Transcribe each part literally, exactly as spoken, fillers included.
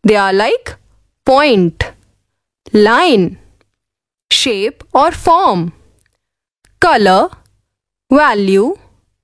They are like point, line, shape or form, color, value,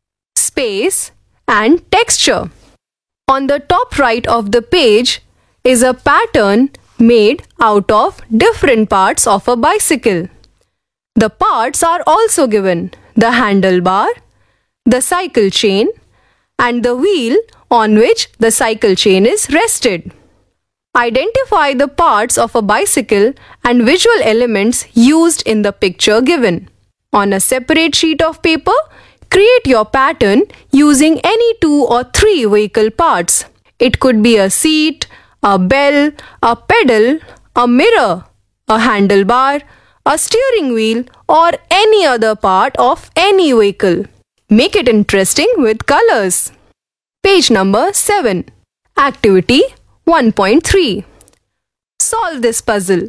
space, and texture. On the top right of the page is a pattern made out of different parts of a bicycle. The parts are also given: the handlebar, the cycle chain, and the wheel on which the cycle chain is rested. Identify the parts of a bicycle and visual elements used in the picture given. On a separate sheet of paper, create your pattern using any two or three vehicle parts. It could be a seat, a bell, a pedal, a mirror, a handlebar, a steering wheel, or any other part of any vehicle. Make it interesting with colors. Page number seven. Activity one point three. Solve this puzzle.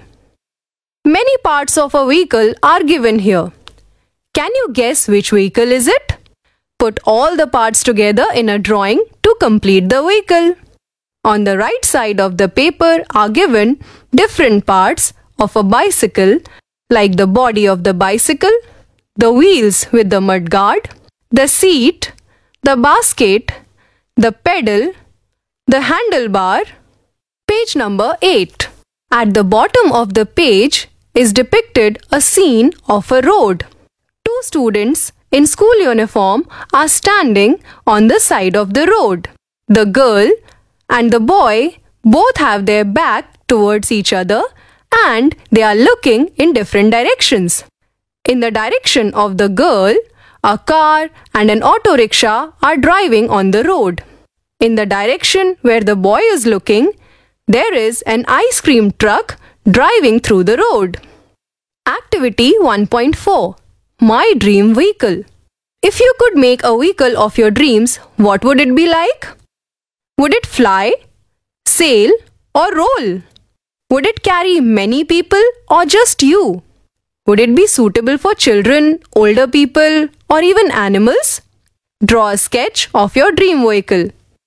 Many parts of a vehicle are given here. Can you guess which vehicle is it? Put all the parts together in a drawing to complete the vehicle. On the right side of the paper are given different parts of a bicycle, like the body of the bicycle, the wheels with the mudguard, the seat, the basket, the pedal, the handlebar. Page number eight. At the bottom of the page is depicted a scene of a road. Two students in school uniform are standing on the side of the road. The girl and the boy both have their back towards each other and they are looking in different directions. In the direction of the girl, a car and an auto rickshaw are driving on the road. In the direction where the boy is looking, there is an ice cream truck driving through the road. Activity one point four. My dream vehicle. If you could make a vehicle of your dreams, what would it be like? Would it fly, sail, or roll? Would it carry many people or just you? Would it be suitable for children, older people, or even animals? Draw a sketch of your dream vehicle.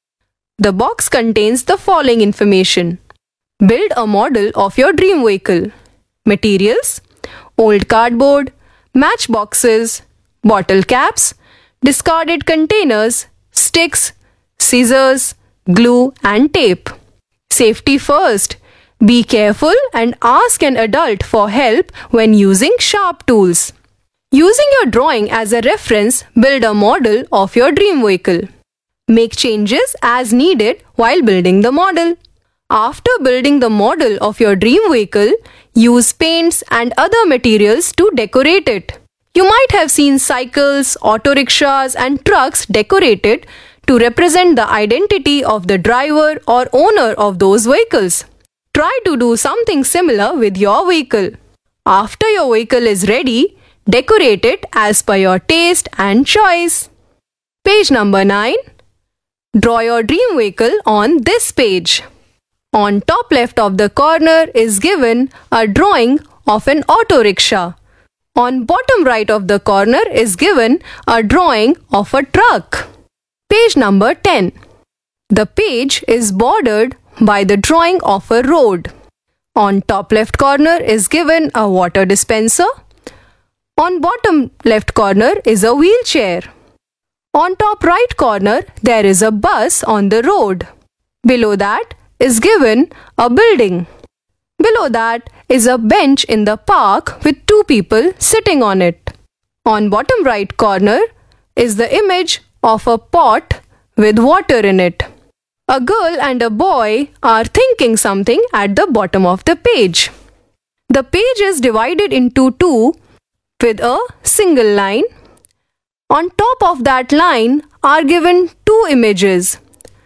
The box contains the following information. Build a model of your dream vehicle. Materials: old cardboard, matchboxes, bottle caps, discarded containers, sticks, scissors, glue, and tape. Safety first. Be careful and ask an adult for help when using sharp tools. Using your drawing as a reference, build a model of your dream vehicle. Make changes as needed while building the model. After building the model of your dream vehicle, use paints and other materials to decorate it. You might have seen cycles, auto rickshaws, and trucks decorated to represent the identity of the driver or owner of those vehicles. Try to do something similar with your vehicle. After your vehicle is ready, decorate it as per your taste and choice. Page number nine. Draw your dream vehicle on this page. On top left of the corner is given a drawing of an auto rickshaw. On bottom right of the corner is given a drawing of a truck. Page number ten. The page is bordered by the drawing of a road. On top left corner is given a water dispenser. On bottom left corner is a wheelchair. On top right corner there is a bus on the road. Below that is given a building. Below that is a bench in the park with two people sitting on it. On bottom right corner is the image of a pot with water in it. A girl and a boy are thinking something at the bottom of the page. The page is divided into two with a single line. On top of that line are given two images.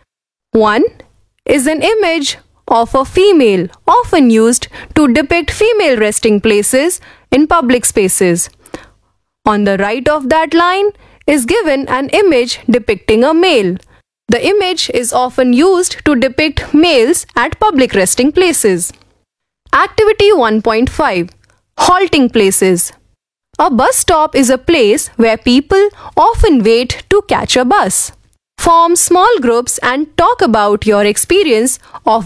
One is an image of a female, often used to depict female resting places in public spaces. On the right of that line is given an image depicting a male. The image is often used to depict males at public resting places. Activity one point five. Halting places. A bus stop is a place where people often wait to catch a bus. Form small groups and talk about your experience of